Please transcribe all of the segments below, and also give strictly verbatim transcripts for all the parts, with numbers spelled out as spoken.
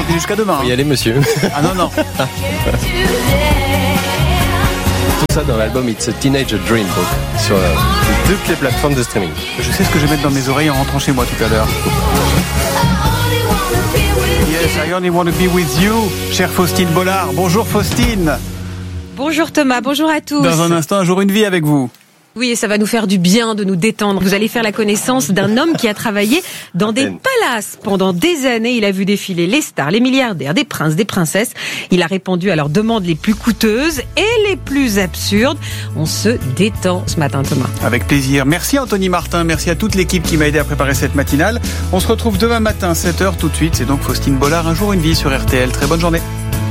C'est jusqu'à demain. Faut y hein. aller, monsieur. Ah non, non. Tout ça dans l'album It's a Teenage Dream, donc, sur euh, toutes les plateformes de streaming. Je sais ce que je vais mettre dans mes oreilles en rentrant chez moi tout à l'heure. Yes, I only want to be with you, chère Faustine Bollard. Bonjour Faustine. Bonjour Thomas, bonjour à tous. Dans un instant, un jour une vie avec vous. Oui, et ça va nous faire du bien de nous détendre. Vous allez faire la connaissance d'un homme qui a travaillé dans des palaces pendant des années. Il a vu défiler les stars, les milliardaires, des princes, des princesses. Il a répondu à leurs demandes les plus coûteuses et les plus absurdes. On se détend ce matin, Thomas. Avec plaisir. Merci Anthony Martin, merci à toute l'équipe qui m'a aidé à préparer cette matinale. On se retrouve demain matin, sept heures tout de suite. C'est donc Faustine Bollard, un jour une vie sur R T L. Très bonne journée.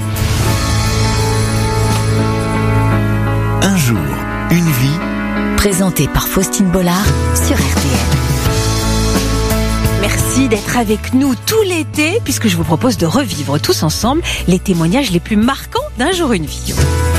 Un jour, une vie. Présenté par Faustine Bollard sur R T L. Merci d'être avec nous tout l'été, puisque je vous propose de revivre tous ensemble les témoignages les plus marquants d'un jour une vie.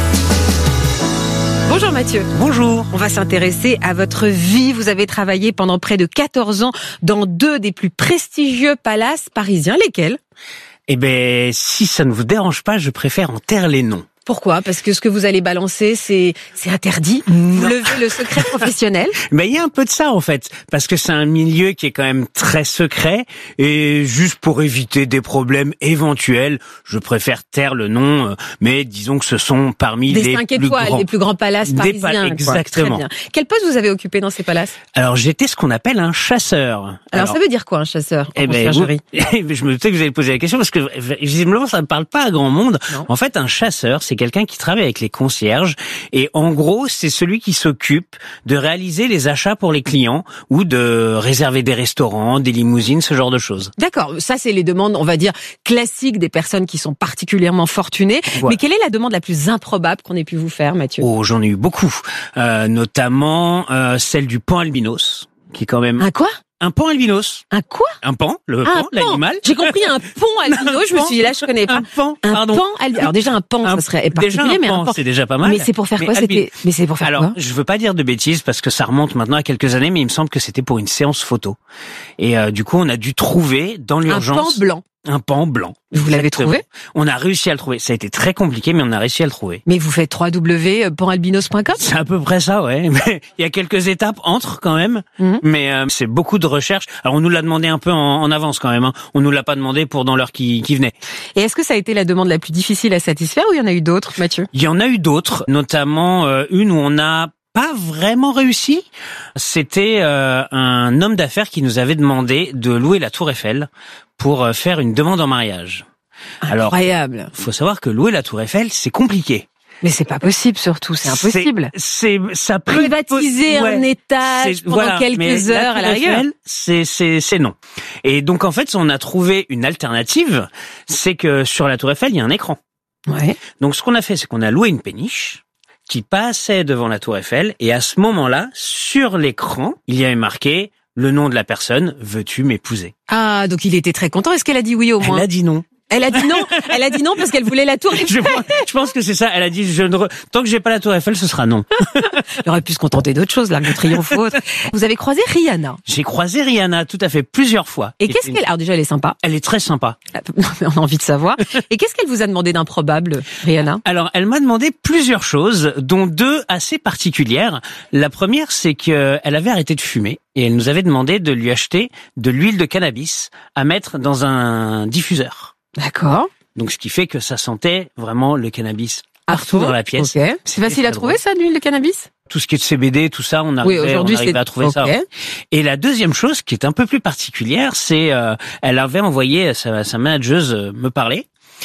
Bonjour Mathieu. Bonjour. On va s'intéresser à votre vie. Vous avez travaillé pendant près de quatorze ans dans deux des plus prestigieux palaces parisiens. Lesquels ? Eh ben, si ça ne vous dérange pas, je préfère en taire les noms. Pourquoi ? Parce que ce que vous allez balancer, c'est c'est interdit. Vous levez le secret professionnel. Mais il y a un peu de ça en fait, parce que c'est un milieu qui est quand même très secret et juste pour éviter des problèmes éventuels, je préfère taire le nom. Mais disons que ce sont parmi des les cinq plus étoiles, grands, les plus grands palaces parisiens. pal- exactement. Très bien. Quel poste vous avez occupé dans ces palaces ? Alors j'étais ce qu'on appelle un chasseur. Alors, Alors ça veut dire quoi un chasseur en Eh ben, conciergerie ? vous- je me doutais que vous allez poser la question parce que visiblement ça ne parle pas à grand monde. Non. En fait, un chasseur, c'est quelqu'un qui travaille avec les concierges et en gros, c'est celui qui s'occupe de réaliser les achats pour les clients ou de réserver des restaurants, des limousines, ce genre de choses. D'accord, ça c'est les demandes, on va dire, classiques des personnes qui sont particulièrement fortunées. Voilà. Mais quelle est la demande la plus improbable qu'on ait pu vous faire, Mathieu ? Oh, j'en ai eu beaucoup, euh, notamment euh, celle du pan albinos, qui est quand même Un quoi ? un pan albinos, Un quoi ? un pan, le Ah, un pan, l'animal. J'ai compris un pont albino, je me suis dit là je connais pas. Un pan, Un pardon. pan albino. Alors déjà un pan, Un- ça serait déjà particulier, un mais un pan, pan. c'est déjà pas mal. Mais c'est pour faire Mais quoi ? albi- C'était. Mais c'est pour faire Alors, quoi ? je veux pas dire de bêtises parce que ça remonte maintenant à quelques années, mais il me semble que c'était pour une séance photo. Et euh, du coup, on a dû trouver dans Un pan l'urgence blanc. un pan blanc. Vous l'avez Exactement. trouvé ? On a réussi à le trouver. Ça a été très compliqué, mais on a réussi à le trouver. Mais vous faites w w w point pan albinos point com ? C'est à peu près ça, ouais. Mais il y a quelques étapes entre quand même, Mhm. mais euh, c'est beaucoup de recherche. Alors on nous l'a demandé un peu en, en avance quand même. Hein. On nous l'a pas demandé pour dans l'heure qui, qui venait. Et est-ce que ça a été la demande la plus difficile à satisfaire ou il y en a eu d'autres, Mathieu ? Il y en a eu d'autres, notamment euh, une où on n'a pas vraiment réussi. C'était euh, un homme d'affaires qui nous avait demandé de louer la Tour Eiffel pour euh, faire une demande en mariage. Alors, Incroyable. faut savoir que louer la Tour Eiffel, c'est compliqué. Mais c'est pas possible surtout, c'est impossible. C'est, c'est ça peut être Privatiser possi- un ouais. étage C'est- pendant voilà, mais quelques heures à la Tour rigueur. Eiffel, c'est c'est c'est non. Et donc en fait, on a trouvé une alternative, c'est que sur la Tour Eiffel, il y a un écran. Ouais. Donc ce qu'on a fait, c'est qu'on a loué une péniche qui passait devant la Tour Eiffel et à ce moment-là, sur l'écran, il y avait marqué le nom de la personne, veux-tu m'épouser? Ah, donc il était très content. Est-ce qu'elle a dit oui au moins ? Elle a dit non. Elle a dit non. Elle a dit non parce qu'elle voulait la tour Je, Eiffel. je pense que c'est ça. Elle a dit, je ne re- tant que j'ai pas la Tour Eiffel, ce sera non. Elle aurait pu se contenter d'autre chose, l'Arc de Triomphe ou autre. Vous avez croisé Rihanna. J'ai croisé Rihanna tout à fait plusieurs fois. Et qu'est-ce qu'elle... Alors déjà, elle est sympa. Elle est très sympa. Non, mais on a envie de savoir. Et qu'est-ce qu'elle vous a demandé d'improbable, Rihanna ? Alors, elle m'a demandé plusieurs choses, dont deux assez particulières. La première, c'est qu'elle avait arrêté de fumer et elle nous avait demandé de lui acheter de l'huile de cannabis à mettre dans un diffuseur. D'accord. Donc, ce qui fait que ça sentait vraiment le cannabis partout dans la pièce. Ok. C'est facile à très trouver drôle. ça, l'huile de cannabis ? Tout ce qui est de C B D, tout ça, on Oui, arrivait, aujourd'hui on arrivait c'est à trouver ok. ça. Et la deuxième chose, qui est un peu plus particulière, c'est euh, elle avait envoyé sa, sa manageuse euh, me parler.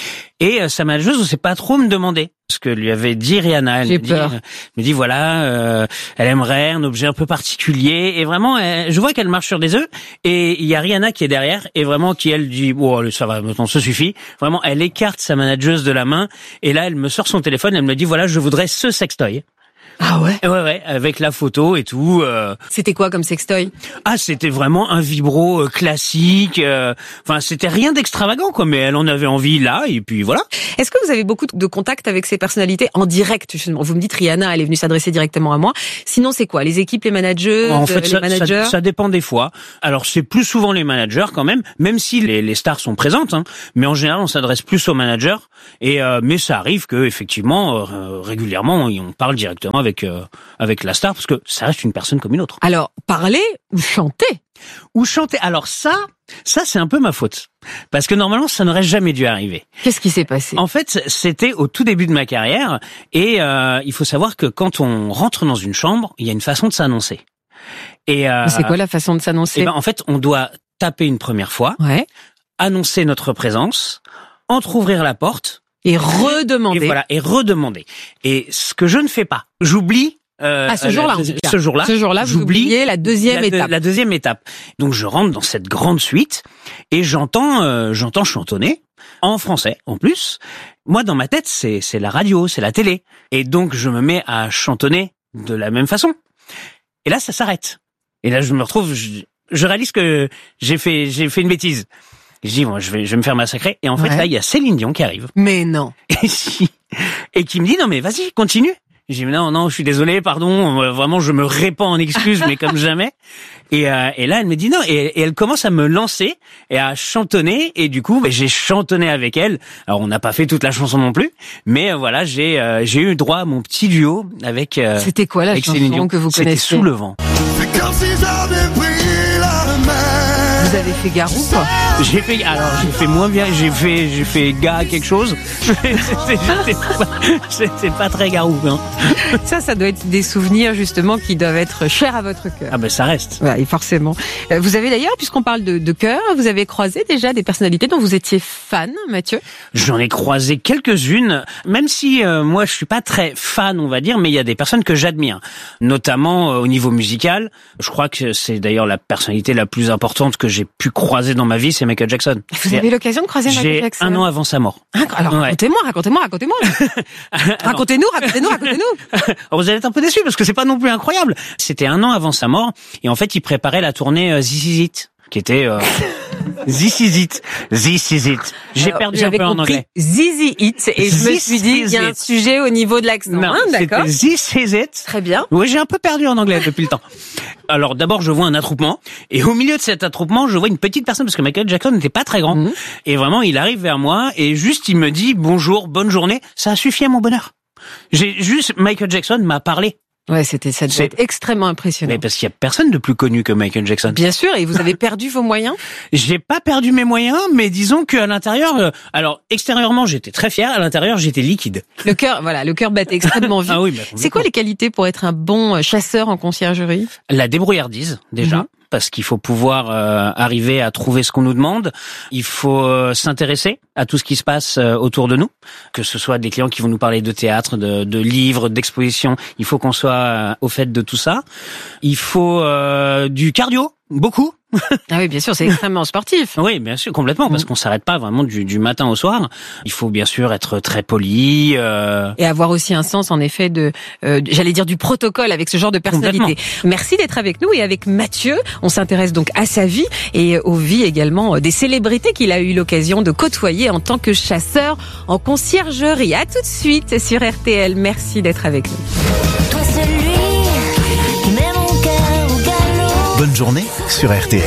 Et euh, sa manageuse ne sait pas trop me demander ce que lui avait dit Rihanna. Elle J'ai me dit, peur. euh, me dit voilà, euh, elle aimerait un objet un peu particulier. Et vraiment, elle- je vois qu'elle marche sur des œufs. Et il y a Rihanna qui est derrière et vraiment qui elle dit oh allez, ça va, maintenant ça suffit. Vraiment, elle écarte sa manageuse de la main et là elle me sort son téléphone. Elle me dit voilà, je voudrais ce sextoy. Ah ouais? Ouais, ouais, avec la photo et tout. Euh... C'était quoi comme sextoy? Ah, c'était vraiment un vibro euh, classique. Euh... Enfin, c'était rien d'extravagant, quoi. Mais elle en avait envie là, et puis voilà. Est-ce que vous avez beaucoup de contacts avec ces personnalités en direct, justement? Vous me dites Rihanna, elle est venue s'adresser directement à moi. Sinon, c'est quoi? Les équipes, les managers, en fait, les ça, managers? Ça, ça dépend des fois. Alors, c'est plus souvent les managers quand même, même si les, les stars sont présentes. Hein, mais en général, on s'adresse plus aux managers. Et euh, mais ça arrive que effectivement, euh, régulièrement, on parle directement avec euh, avec la star, parce que ça reste une personne comme une autre. Alors, parler ou chanter? Ou chanter. Alors ça, ça c'est un peu ma faute. Parce que normalement, ça n'aurait jamais dû arriver. Qu'est-ce qui s'est passé? En fait, c'était au tout début de ma carrière. Et euh, il faut savoir que quand on rentre dans une chambre, il y a une façon de s'annoncer. Et euh, c'est quoi la façon de s'annoncer? Eh ben, en fait, on doit taper une première fois, ouais. annoncer notre présence, entrouvrir la porte. Et redemander. Et voilà, et redemander. Et ce que je ne fais pas, j'oublie. Euh, ah, ce jour-là, la, ce jour-là, ce jour-là, vous oubliez la deuxième la, étape. La deuxième étape. Donc je rentre dans cette grande suite et j'entends, euh, j'entends chantonner en français en plus. Moi, dans ma tête, c'est c'est la radio, c'est la télé, et donc je me mets à chantonner de la même façon. Et là, ça s'arrête. Et là, je me retrouve, je, je réalise que j'ai fait j'ai fait une bêtise. Je dis, bon, je vais, je vais me faire massacrer. Et en fait, ouais. là, il y a Céline Dion qui arrive. Mais non. Et, si, et qui me dit, non, mais vas-y, continue. Je dis, non, non, je suis désolé, pardon. Euh, vraiment, je me répands en excuses, mais comme jamais. Et, euh, et là, elle me dit non. Et, et elle commence à me lancer et à chantonner. Et du coup, bah, j'ai chantonné avec elle. Alors, on n'a pas fait toute la chanson non plus. Mais euh, voilà, j'ai euh, j'ai eu droit à mon petit duo avec euh, C'était quoi la avec chanson Céline Dion. que vous C'était connaissez? Sous le vent. C'est comme si j'avais pris la mer. Vous avez fait Garou, quoi? J'ai fait, alors j'ai fait moins bien, j'ai fait, j'ai fait gars quelque chose. C'était pas, c'était pas très Garou, hein. Ça, ça doit être des souvenirs justement qui doivent être chers à votre cœur. Ah ben ça reste. Ouais, et forcément. Vous avez d'ailleurs, puisqu'on parle de, de cœur, vous avez croisé déjà des personnalités dont vous étiez fan, Mathieu? J'en ai croisé quelques-unes, même si euh, moi je suis pas très fan, on va dire, mais il y a des personnes que j'admire, notamment euh, au niveau musical. Je crois que c'est d'ailleurs la personnalité la plus importante que j'ai pu croiser dans ma vie, c'est Michael Jackson. Vous avez eu l'occasion de croiser Michael Jackson? J'ai un an avant sa mort. Ah, alors ouais. racontez-moi, racontez-moi, racontez-moi. Racontez-nous, racontez-nous, racontez-nous. Alors, vous allez être un peu déçus parce que c'est pas non plus incroyable. C'était un an avant sa mort et en fait il préparait la tournée euh, This Is It, qui était euh, This Is It, This Is It. J'ai Alors, perdu un peu en anglais. Zizi It et je me suis dit il y a un sujet au niveau de l'accent. Non, hein, d'accord. This Is It. Très bien. Oui, j'ai un peu perdu en anglais depuis le temps. Alors d'abord je vois un attroupement et au milieu de cet attroupement je vois une petite personne parce que Michael Jackson n'était pas très grand. Mmh. Et vraiment il arrive vers moi et juste il me dit bonjour, bonne journée. Ça a suffi à mon bonheur. J'ai juste Michael Jackson m'a parlé. Ouais, c'était ça devait être extrêmement impressionnant. Mais parce qu'il y a personne de plus connu que Michael Jackson. Bien sûr, et vous avez perdu vos moyens? J'ai pas perdu mes moyens, mais disons qu'à l'intérieur, euh, alors extérieurement j'étais très fier, à l'intérieur j'étais liquide. Le cœur, voilà, le cœur battait extrêmement vite. Ah oui, bah, c'est quoi les qualités pour être un bon chasseur en conciergerie? La débrouillardise déjà. Mm-hmm. Parce qu'il faut pouvoir euh, arriver à trouver ce qu'on nous demande. Il faut euh, s'intéresser à tout ce qui se passe euh, autour de nous, que ce soit des clients qui vont nous parler de théâtre, de, de livres, d'expositions. Il faut qu'on soit euh, au fait de tout ça. Il faut euh, du cardio, beaucoup. Ah oui, bien sûr, c'est extrêmement sportif. Oui, bien sûr, complètement, parce qu'on s'arrête pas vraiment du, du matin au soir. Il faut bien sûr être très poli. Euh... Et avoir aussi un sens, en effet, de, euh, j'allais dire du protocole avec ce genre de personnalité. Merci d'être avec nous et avec Mathieu. On s'intéresse donc à sa vie et aux vies également des célébrités qu'il a eu l'occasion de côtoyer en tant que chasseur en conciergerie. À tout de suite sur R T L. Merci d'être avec nous. Toi, celui qui met mon cœur au galop. Bonne journée sur R T L.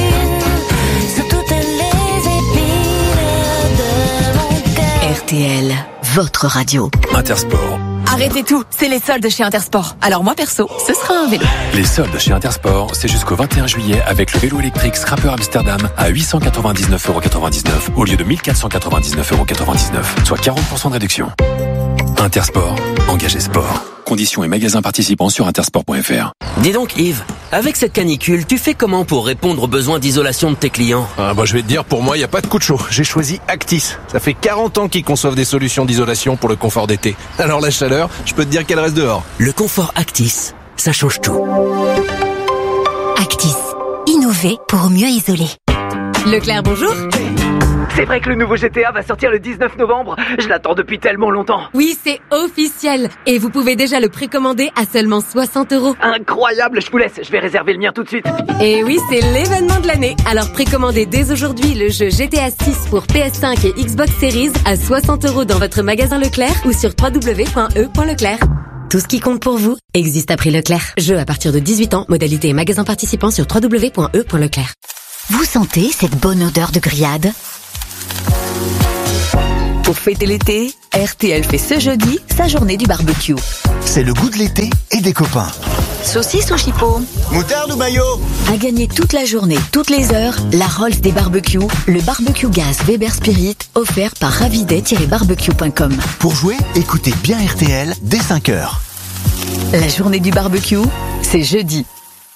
R T L, votre radio. Intersport. Arrêtez tout, c'est les soldes chez Intersport. Alors moi perso, ce sera un vélo. Les soldes chez Intersport, c'est jusqu'au vingt et un juillet avec le vélo électrique Scrapper Amsterdam à huit cent quatre-vingt-dix-neuf euros quatre-vingt-dix-neuf au lieu de mille quatre cent quatre-vingt-dix-neuf euros quatre-vingt-dix-neuf, soit quarante pour cent de réduction. Intersport, engagé sport. Conditions et magasins participants sur intersport point f r. Dis donc Yves, avec cette canicule, tu fais comment pour répondre aux besoins d'isolation de tes clients? Ah bah je vais te dire, pour moi, il n'y a pas de coup de chaud. J'ai choisi Actis. Ça fait quarante ans qu'ils conçoivent des solutions d'isolation pour le confort d'été. Alors la chaleur, je peux te dire qu'elle reste dehors. Le confort Actis, ça change tout. Actis, innover pour mieux isoler. Leclerc, bonjour. C'est vrai que le nouveau G T A va sortir le dix-neuf novembre. Je l'attends depuis tellement longtemps. Oui, c'est officiel. Et vous pouvez déjà le précommander à seulement soixante euros. Incroyable, je vous laisse, je vais réserver le mien tout de suite. Et oui, c'est l'événement de l'année. Alors précommandez dès aujourd'hui le jeu G T A six pour P S cinq et Xbox Series à soixante euros dans votre magasin Leclerc ou sur w w w point e point leclerc. Tout ce qui compte pour vous existe à prix Leclerc. Jeu à partir de dix-huit ans, modalité et magasin participant sur w w w point e point leclerc. Vous sentez cette bonne odeur de grillade ? Pour fêter l'été, R T L fait ce jeudi sa journée du barbecue. C'est le goût de l'été et des copains. Saucisse ou chipot? Moutarde ou maillot? À gagner toute la journée, toutes les heures, la Rolls des barbecues, le barbecue gaz Weber Spirit, offert par ravidet tiret barbecue point com. Pour jouer, écoutez bien R T L dès cinq heures. La journée du barbecue, c'est jeudi.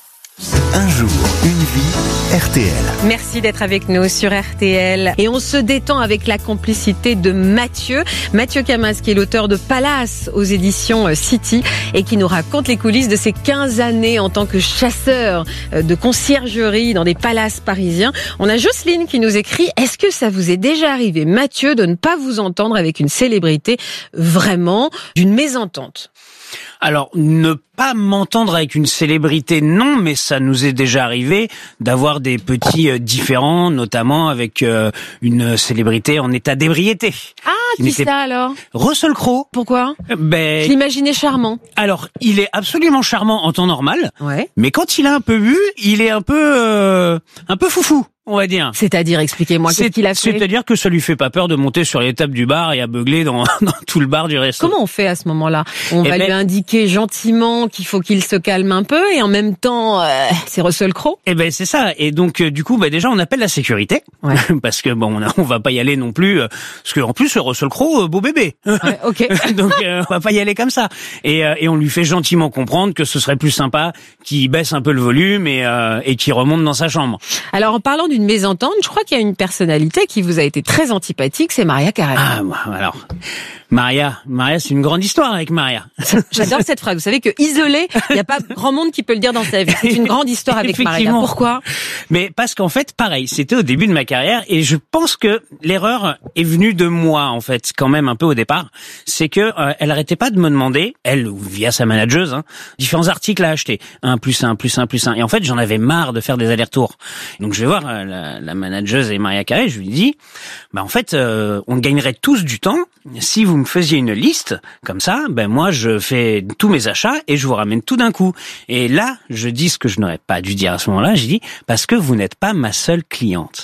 Un jour, une vie, R T L. Merci d'être avec nous sur R T L. Et on se détend avec la complicité de Mathieu. Mathieu Camas, qui est l'auteur de Palace aux éditions City et qui nous raconte les coulisses de ses quinze années en tant que chasseur de conciergerie dans des palaces parisiens. On a Jocelyne qui nous écrit: est-ce que ça vous est déjà arrivé, Mathieu, de ne pas vous entendre avec une célébrité, vraiment d'une mésentente? Alors, ne pas m'entendre avec une célébrité, non, mais ça nous est déjà arrivé d'avoir des petits euh, différends, notamment avec euh, une célébrité en état d'ébriété. Ah, qui, qui ça alors? Russell Crowe. Pourquoi? Ben, je l'imaginais charmant. Alors, il est absolument charmant en temps normal, ouais. Mais quand il a un peu bu, il est un peu, euh, un peu foufou, on va dire. C'est-à-dire, expliquez-moi, qu'est-ce qu'il a fait? C'est-à-dire que ça lui fait pas peur de monter sur les tables du bar et à beugler dans, dans tout le bar du restaurant. Comment on fait à ce moment-là? On eh va ben, lui indiquer gentiment qu'il faut qu'il se calme un peu et en même temps, euh, c'est Russell Crowe. Eh ben c'est ça. Et donc euh, du coup, bah déjà on appelle la sécurité, ouais. Parce que bon, on, a, on va pas y aller non plus, euh, parce que en plus Russell Crowe, euh, beau bébé. Ouais, ok. Donc euh, on va pas y aller comme ça. Et, euh, et on lui fait gentiment comprendre que ce serait plus sympa qu'il baisse un peu le volume et, euh, et qu'il remonte dans sa chambre. Alors en parlant d'une mésentente, je crois qu'il y a une personnalité qui vous a été très antipathique, c'est Mariah Carey. Ah alors. Maria, Maria, c'est une grande histoire avec Maria. J'adore cette phrase. Vous savez que isolé, il n'y a pas grand monde qui peut le dire dans sa vie. C'est une grande histoire avec Maria. Pourquoi? Mais parce qu'en fait, pareil, c'était au début de ma carrière et je pense que l'erreur est venue de moi en fait, quand même un peu au départ. C'est que euh, elle arrêtait pas de me demander, elle ou via sa manageuse, hein, différents articles à acheter, un plus un plus un plus un. Et en fait, j'en avais marre de faire des allers-retours. Donc je vais voir euh, la, la manageuse et Mariah Carey, je lui dis, bah en fait, euh, on gagnerait tous du temps si vous me faisiez une liste comme ça. Ben moi, je fais tous mes achats et je vous ramène tout d'un coup. Et là, je dis ce que je n'aurais pas dû dire à ce moment-là. J'ai dit parce que vous n'êtes pas ma seule cliente.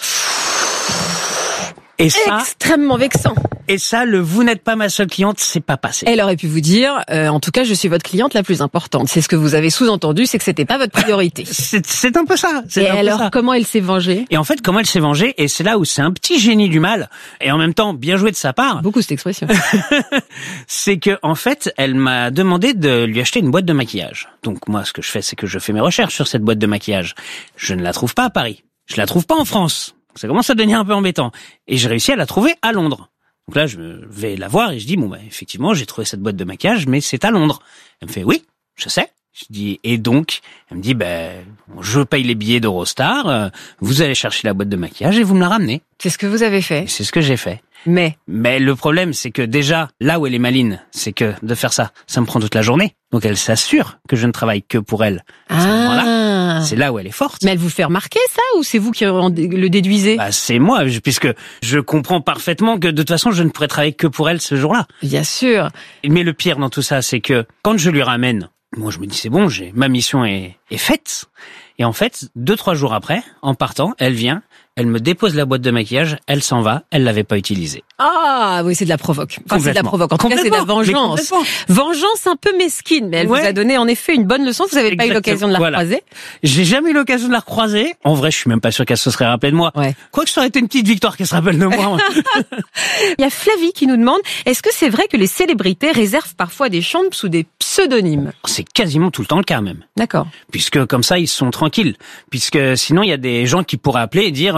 Et ça, extrêmement vexant. Et ça, le vous n'êtes pas ma seule cliente, c'est pas passé. Elle aurait pu vous dire, euh, en tout cas, je suis votre cliente la plus importante. C'est ce que vous avez sous-entendu, c'est que c'était pas votre priorité. c'est, c'est un peu ça. C'est et un alors, peu ça. Comment elle s'est vengée? Et en fait, comment elle s'est vengée? Et c'est là où c'est un petit génie du mal. Et en même temps, bien joué de sa part. Beaucoup cette expression. C'est que, en fait, elle m'a demandé de lui acheter une boîte de maquillage. Donc moi, ce que je fais, c'est que je fais mes recherches sur cette boîte de maquillage. Je ne la trouve pas à Paris. Je la trouve pas en France. Ça commence à devenir un peu embêtant. Et j'ai réussi à la trouver à Londres. Donc là, je vais la voir et je dis, bon, bah, effectivement, j'ai trouvé cette boîte de maquillage, mais c'est à Londres. Elle me fait, oui, je sais. Je dis, et donc? Elle me dit, ben, je paye les billets d'Eurostar, euh, vous allez chercher la boîte de maquillage et vous me la ramenez. C'est ce que vous avez fait. Et c'est ce que j'ai fait. Mais? Mais le problème, c'est que déjà, là où elle est maline, c'est que de faire ça, ça me prend toute la journée. Donc elle s'assure que je ne travaille que pour elle. À ce moment-là, c'est là où elle est forte. Mais elle vous fait remarquer ça, ou c'est vous qui le déduisez? Bah, c'est moi, puisque je comprends parfaitement que de toute façon, je ne pourrais travailler que pour elle ce jour-là. Bien sûr. Mais le pire dans tout ça, c'est que quand je lui ramène, moi je me dis c'est bon, j'ai ma mission est, est faite. Et en fait, deux, trois jours après, en partant, elle vient, elle me dépose la boîte de maquillage, elle s'en va, elle l'avait pas utilisée. Ah oui, c'est de la provoque. Enfin, c'est de la provoque. En tout cas, c'est de la vengeance. Vengeance un peu mesquine, mais elle ouais. vous a donné en effet une bonne leçon. Vous n'avez pas eu l'occasion de la voilà. recroiser? J'ai jamais eu l'occasion de la recroiser. En vrai, je suis même pas sûr qu'elle se serait rappelée de moi. Ouais. Quoique ça aurait été une petite victoire qu'elle se rappelle de moi. Il y a Flavie qui nous demande, est-ce que c'est vrai que les célébrités réservent parfois des chambres sous des pseudonymes? C'est quasiment tout le temps le cas même. D'accord. Puisque comme ça, ils sont tranquilles. Puisque sinon, il y a des gens qui pourraient appeler et dire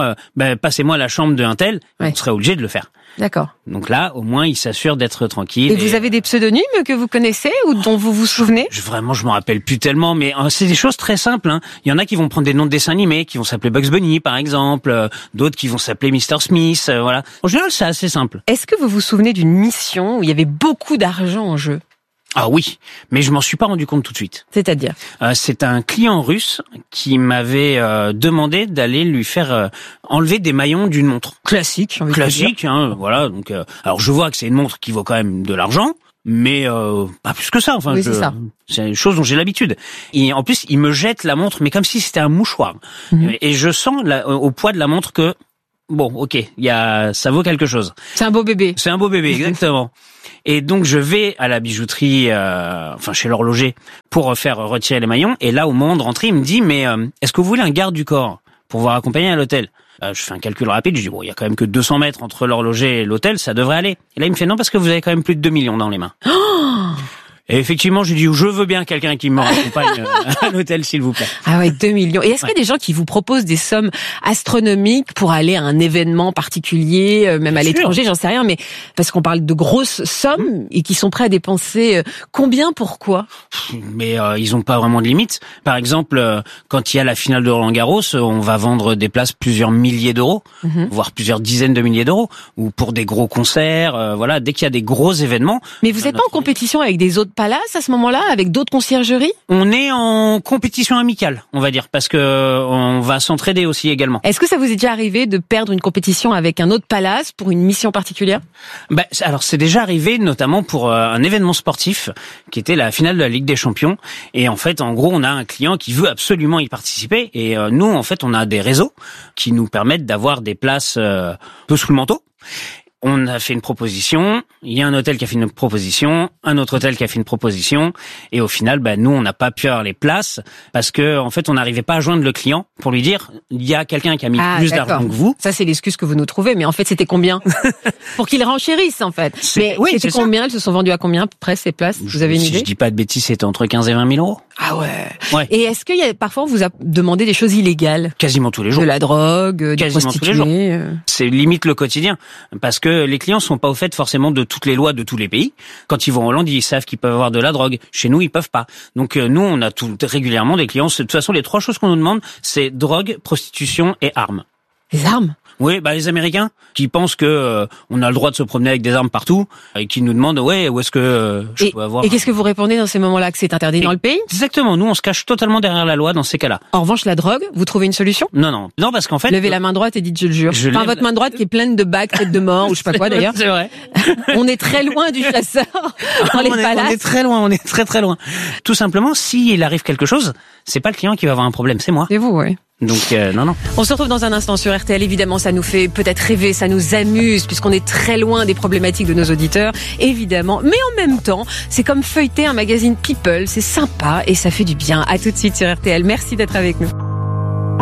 euh, bah, passez-moi la chambre d'un tel, ouais. on serait obligé de le faire. D'accord. Donc là, au moins, il s'assure d'être tranquille. Et, et vous avez des pseudonymes que vous connaissez ou dont vous vous souvenez? je, Vraiment, je m'en rappelle plus tellement, mais euh, c'est des choses très simples. Hein. Il y en a qui vont prendre des noms de dessins animés, qui vont s'appeler Bugs Bunny, par exemple. Euh, d'autres qui vont s'appeler mister Smith. Euh, voilà. En général, c'est assez simple. Est-ce que vous vous souvenez d'une mission où il y avait beaucoup d'argent en jeu? Ah oui, mais je m'en suis pas rendu compte tout de suite. C'est-à-dire euh, c'est un client russe qui m'avait euh, demandé d'aller lui faire euh, enlever des maillons d'une montre. Classique, j'ai envie Classique, de hein, voilà. Donc, euh, alors je vois que c'est une montre qui vaut quand même de l'argent, mais euh, pas plus que ça. Enfin, oui, je, c'est ça. C'est une chose dont j'ai l'habitude. Et en plus, il me jette la montre, mais comme si c'était un mouchoir. Mmh. Et je sens la, au poids de la montre que bon, ok, il y a, ça vaut quelque chose. C'est un beau bébé. C'est un beau bébé, exactement. Et donc je vais à la bijouterie, euh, enfin chez l'horloger, pour faire retirer les maillons. Et là, au moment de rentrer, il me dit, mais euh, est-ce que vous voulez un garde du corps pour vous raccompagner à l'hôtel? euh, Je fais un calcul rapide, je dis, bon, il y a quand même que deux cents mètres entre l'horloger et l'hôtel, ça devrait aller. Et là, il me fait, non, parce que vous avez quand même plus de deux millions dans les mains. Oh Et effectivement, je lui dis, je veux bien quelqu'un qui me raccompagne à l'hôtel, s'il vous plaît. Ah ouais, deux millions. Et est-ce ouais. qu'il y a des gens qui vous proposent des sommes astronomiques pour aller à un événement particulier, même bien à l'étranger, j'en sais rien, mais parce qu'on parle de grosses sommes mmh. et qui sont prêts à dépenser combien, pourquoi? Mais euh, ils ont pas vraiment de limite. Par exemple, euh, quand il y a la finale de Roland-Garros, on va vendre des places plusieurs milliers d'euros, mmh. voire plusieurs dizaines de milliers d'euros, ou pour des gros concerts. Euh, voilà, dès qu'il y a des gros événements. Mais vous n'êtes pas en compétition avec des autres palaces à ce moment-là, avec d'autres conciergeries? On est en compétition amicale, on va dire, parce que on va s'entraider aussi également. Est-ce que ça vous est déjà arrivé de perdre une compétition avec un autre palace pour une mission particulière? Bah, alors c'est déjà arrivé, notamment pour euh, un événement sportif qui était la finale de la Ligue des Champions. Et en fait, en gros, on a un client qui veut absolument y participer. Et euh, nous, en fait, on a des réseaux qui nous permettent d'avoir des places euh, peu sous le manteau. On a fait une proposition, il y a un hôtel qui a fait une proposition, un autre hôtel qui a fait une proposition, et au final, bah, nous, on n'a pas pu avoir les places parce que, en fait, on n'arrivait pas à joindre le client pour lui dire, il y a quelqu'un qui a mis ah, plus d'accord. d'argent que vous. Ça, c'est l'excuse que vous nous trouvez, mais en fait, c'était combien? Pour qu'ils renchérissent, en fait. C'est... Mais oui, c'était c'est combien? ça. Elles se sont vendues à combien, à peu près, ces places? Vous avez une si idée? Je dis pas de bêtises, c'était entre quinze et vingt mille euros. Ah ouais. ouais. Et est-ce qu'il y a, parfois, on vous a demandé des choses illégales? Quasiment tous les jours. De la drogue, des prostituées. Tous les jours. C'est limite le quotidien. Parce que les clients sont pas au fait forcément de toutes les lois de tous les pays. Quand ils vont en Hollande, ils savent qu'ils peuvent avoir de la drogue. Chez nous, ils peuvent pas. Donc, euh, nous, on a tout, régulièrement des clients. De toute façon, les trois choses qu'on nous demande, c'est drogue, prostitution et armes. Les armes? Oui, bah les Américains qui pensent que euh, on a le droit de se promener avec des armes partout et qui nous demandent ouais où est-ce que euh, je et, peux avoir. Et qu'est-ce que vous répondez dans ces moments-là, que c'est interdit et dans le pays? Exactement. Nous, on se cache totalement derrière la loi dans ces cas-là. En revanche, la drogue, vous trouvez une solution? Non, non, non, parce qu'en fait. Levez la main droite et dites je le jure. Je enfin, lève... votre main droite qui est pleine de bagues, tête de mort ou je sais pas quoi d'ailleurs. C'est vrai. On est très loin du chasseur dans les on est, palaces. On est très loin. On est très très loin. Tout simplement, s'il arrive quelque chose, c'est pas le client qui va avoir un problème, c'est moi. C'est vous, oui. Donc euh, non, non. On se retrouve dans un instant sur R T L. Évidemment, ça nous fait peut-être rêver, ça nous amuse, puisqu'on est très loin des problématiques de nos auditeurs, évidemment. Mais en même temps, c'est comme feuilleter un magazine People, c'est sympa et ça fait du bien. À tout de suite sur R T L. Merci d'être avec nous.